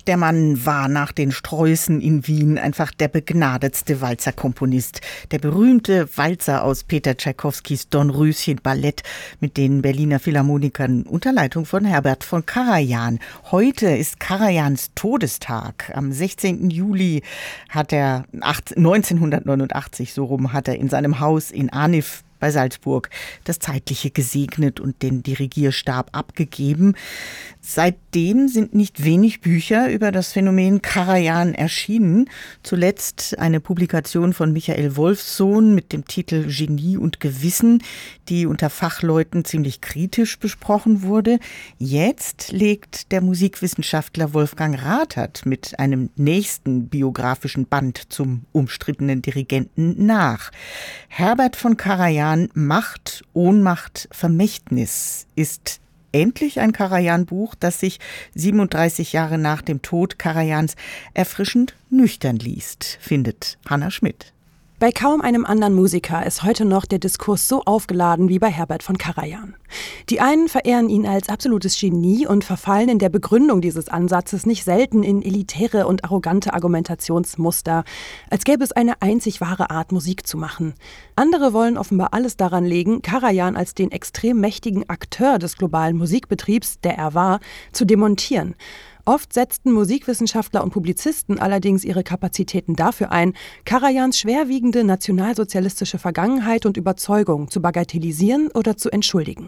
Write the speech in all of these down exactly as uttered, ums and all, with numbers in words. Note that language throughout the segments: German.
Der Mann war nach den Sträußen in Wien einfach der begnadetste Walzerkomponist. Der berühmte Walzer aus Peter Tschaikowskis Dornröschen-Ballett mit den Berliner Philharmonikern unter Leitung von Herbert von Karajan. Heute ist Karajans Todestag. Am sechzehnten Juli hat er, neunzehnhundertneunundachtzig so rum, hat er in seinem Haus in Arniv bei Salzburg das Zeitliche gesegnet und den Dirigierstab abgegeben. Seitdem sind nicht wenig Bücher über das Phänomen Karajan erschienen. Zuletzt eine Publikation von Michael Wolffsohn mit dem Titel Genie und Gewissen, die unter Fachleuten ziemlich kritisch besprochen wurde. Jetzt legt der Musikwissenschaftler Wolfgang Rathert mit einem nächsten biografischen Band zum umstrittenen Dirigenten nach. Herbert von Karajan, Macht, Ohnmacht, Vermächtnis ist endlich ein Karajan-Buch, das sich siebenunddreißig Jahre nach dem Tod Karajans erfrischend nüchtern liest, findet Hanna Schmidt. Bei kaum einem anderen Musiker ist heute noch der Diskurs so aufgeladen wie bei Herbert von Karajan. Die einen verehren ihn als absolutes Genie und verfallen in der Begründung dieses Ansatzes nicht selten in elitäre und arrogante Argumentationsmuster, als gäbe es eine einzig wahre Art, Musik zu machen. Andere wollen offenbar alles daran legen, Karajan als den extrem mächtigen Akteur des globalen Musikbetriebs, der er war, zu demontieren. Oft setzten Musikwissenschaftler und Publizisten allerdings ihre Kapazitäten dafür ein, Karajans schwerwiegende nationalsozialistische Vergangenheit und Überzeugung zu bagatellisieren oder zu entschuldigen.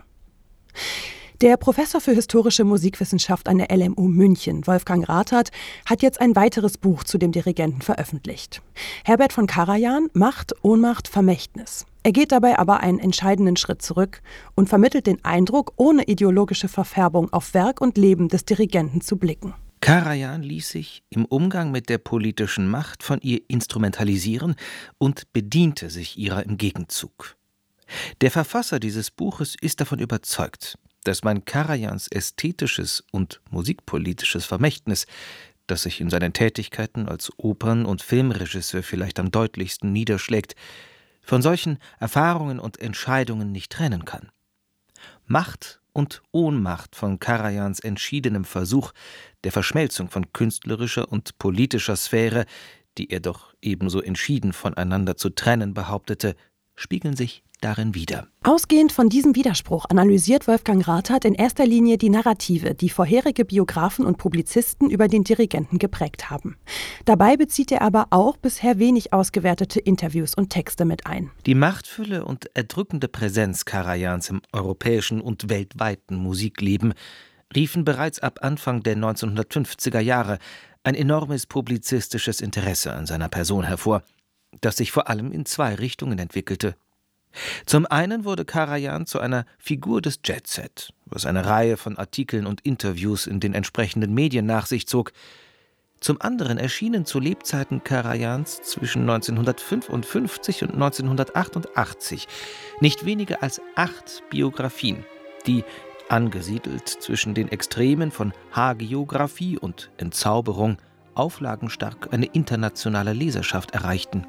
Der Professor für historische Musikwissenschaft an der L M U München, Wolfgang Rathert, hat jetzt ein weiteres Buch zu dem Dirigenten veröffentlicht. Herbert von Karajan, Macht, Ohnmacht, Vermächtnis. Er geht dabei aber einen entscheidenden Schritt zurück und vermittelt den Eindruck, ohne ideologische Verfärbung auf Werk und Leben des Dirigenten zu blicken. Karajan ließ sich im Umgang mit der politischen Macht von ihr instrumentalisieren und bediente sich ihrer im Gegenzug. Der Verfasser dieses Buches ist davon überzeugt, dass man Karajans ästhetisches und musikpolitisches Vermächtnis, das sich in seinen Tätigkeiten als Opern- und Filmregisseur vielleicht am deutlichsten niederschlägt, von solchen Erfahrungen und Entscheidungen nicht trennen kann. Macht und Ohnmacht von Karajans entschiedenem Versuch der Verschmelzung von künstlerischer und politischer Sphäre, die er doch ebenso entschieden voneinander zu trennen behauptete, spiegeln sich darin wider. Ausgehend von diesem Widerspruch analysiert Wolfgang Rathert in erster Linie die Narrative, die vorherige Biografen und Publizisten über den Dirigenten geprägt haben. Dabei bezieht er aber auch bisher wenig ausgewertete Interviews und Texte mit ein. Die Machtfülle und erdrückende Präsenz Karajans im europäischen und weltweiten Musikleben riefen bereits ab Anfang der neunzehnhundertfünfziger Jahre ein enormes publizistisches Interesse an seiner Person hervor, das sich vor allem in zwei Richtungen entwickelte. Zum einen wurde Karajan zu einer Figur des Jet-Set, was eine Reihe von Artikeln und Interviews in den entsprechenden Medien nach sich zog. Zum anderen erschienen zu Lebzeiten Karajans zwischen neunzehnhundertfünfundfünfzig und neunzehnhundertachtundachtzig nicht weniger als acht Biografien, die, angesiedelt zwischen den Extremen von Hagiographie und Entzauberung, auflagenstark eine internationale Leserschaft erreichten.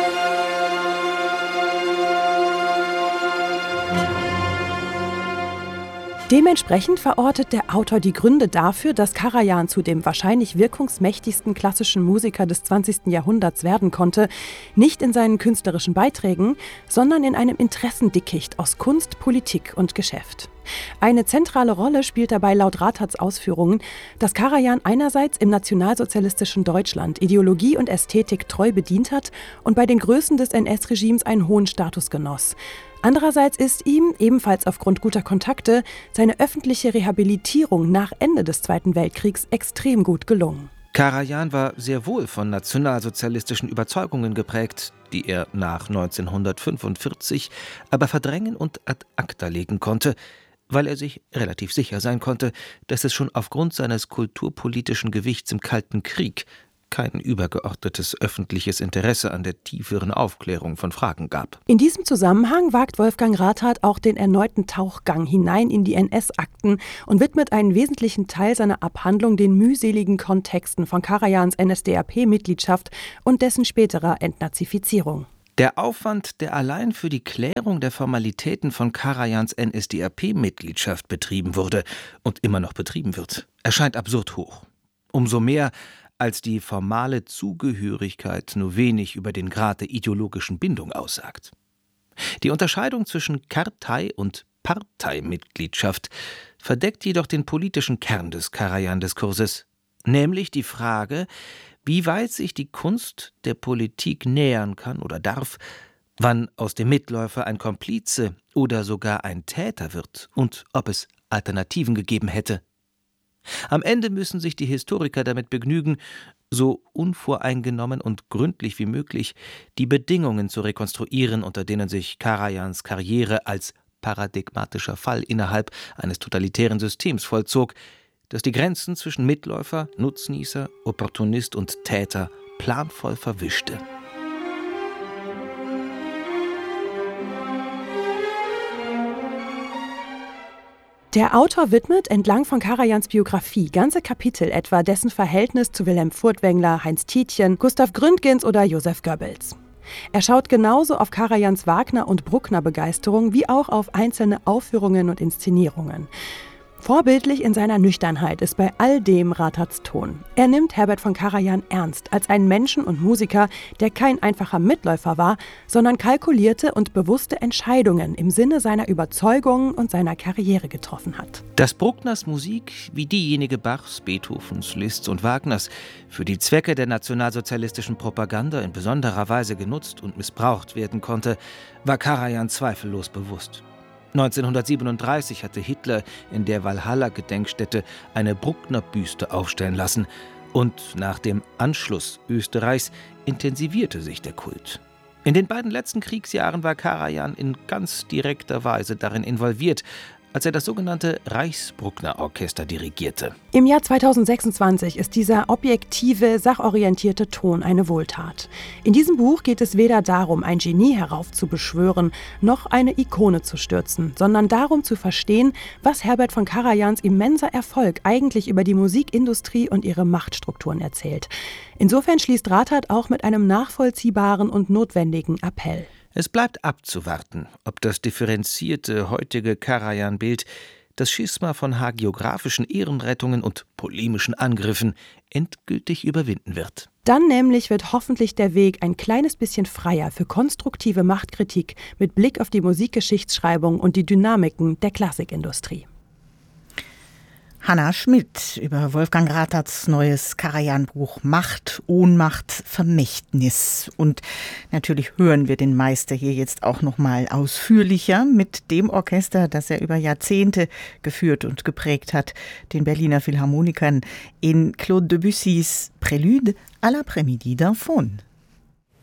Dementsprechend verortet der Autor die Gründe dafür, dass Karajan zu dem wahrscheinlich wirkungsmächtigsten klassischen Musiker des zwanzigsten Jahrhunderts werden konnte, nicht in seinen künstlerischen Beiträgen, sondern in einem Interessendickicht aus Kunst, Politik und Geschäft. Eine zentrale Rolle spielt dabei laut Ratherts Ausführungen, dass Karajan einerseits im nationalsozialistischen Deutschland Ideologie und Ästhetik treu bedient hat und bei den Größen des N S-Regimes einen hohen Status genoss. Andererseits ist ihm, ebenfalls aufgrund guter Kontakte, seine öffentliche Rehabilitierung nach Ende des Zweiten Weltkriegs extrem gut gelungen. Karajan war sehr wohl von nationalsozialistischen Überzeugungen geprägt, die er nach neunzehnhundertfünfundvierzig aber verdrängen und ad acta legen konnte, weil er sich relativ sicher sein konnte, dass es schon aufgrund seines kulturpolitischen Gewichts im Kalten Krieg kein übergeordnetes öffentliches Interesse an der tieferen Aufklärung von Fragen gab. In diesem Zusammenhang wagt Wolfgang Rathert auch den erneuten Tauchgang hinein in die N S-Akten und widmet einen wesentlichen Teil seiner Abhandlung den mühseligen Kontexten von Karajans N S D A P-Mitgliedschaft und dessen späterer Entnazifizierung. Der Aufwand, der allein für die Klärung der Formalitäten von Karajans N S D A P-Mitgliedschaft betrieben wurde und immer noch betrieben wird, erscheint absurd hoch. Umso mehr, als die formale Zugehörigkeit nur wenig über den Grad der ideologischen Bindung aussagt. Die Unterscheidung zwischen Kartei- und Parteimitgliedschaft verdeckt jedoch den politischen Kern des Karajan-Diskurses, nämlich die Frage, wie weit sich die Kunst der Politik nähern kann oder darf, wann aus dem Mitläufer ein Komplize oder sogar ein Täter wird und ob es Alternativen gegeben hätte. Am Ende müssen sich die Historiker damit begnügen, so unvoreingenommen und gründlich wie möglich die Bedingungen zu rekonstruieren, unter denen sich Karajans Karriere als paradigmatischer Fall innerhalb eines totalitären Systems vollzog, das die Grenzen zwischen Mitläufer, Nutznießer, Opportunist und Täter planvoll verwischte. Der Autor widmet entlang von Karajans Biografie ganze Kapitel etwa dessen Verhältnis zu Wilhelm Furtwängler, Heinz Tietjen, Gustav Gründgens oder Joseph Goebbels. Er schaut genauso auf Karajans Wagner- und Bruckner-Begeisterung wie auch auf einzelne Aufführungen und Inszenierungen. Vorbildlich in seiner Nüchternheit ist bei all dem Rathads Ton. Er nimmt Herbert von Karajan ernst als einen Menschen und Musiker, der kein einfacher Mitläufer war, sondern kalkulierte und bewusste Entscheidungen im Sinne seiner Überzeugungen und seiner Karriere getroffen hat. Dass Bruckners Musik, wie diejenige Bachs, Beethovens, Liszts und Wagners, für die Zwecke der nationalsozialistischen Propaganda in besonderer Weise genutzt und missbraucht werden konnte, war Karajan zweifellos bewusst. neunzehnhundertsiebenunddreißig hatte Hitler in der Walhalla-Gedenkstätte eine Bruckner-Büste aufstellen lassen und nach dem Anschluss Österreichs intensivierte sich der Kult. In den beiden letzten Kriegsjahren war Karajan in ganz direkter Weise darin involviert, als er das sogenannte Reichs-Bruckner-Orchester dirigierte. Im Jahr zweitausendsechsundzwanzig ist dieser objektive, sachorientierte Ton eine Wohltat. In diesem Buch geht es weder darum, ein Genie heraufzubeschwören, noch eine Ikone zu stürzen, sondern darum zu verstehen, was Herbert von Karajans immenser Erfolg eigentlich über die Musikindustrie und ihre Machtstrukturen erzählt. Insofern schließt Rathad auch mit einem nachvollziehbaren und notwendigen Appell. Es bleibt abzuwarten, ob das differenzierte heutige Karajan-Bild das Schisma von hagiografischen Ehrenrettungen und polemischen Angriffen endgültig überwinden wird. Dann nämlich wird hoffentlich der Weg ein kleines bisschen freier für konstruktive Machtkritik mit Blick auf die Musikgeschichtsschreibung und die Dynamiken der Klassikindustrie. Hanna Schmidt über Wolfgang Rathads neues Karajan-Buch Macht, Ohnmacht, Vermächtnis. Und natürlich hören wir den Meister hier jetzt auch noch mal ausführlicher mit dem Orchester, das er über Jahrzehnte geführt und geprägt hat, den Berliner Philharmonikern, in Claude Debussys Prélude à l'après-midi d'un faune.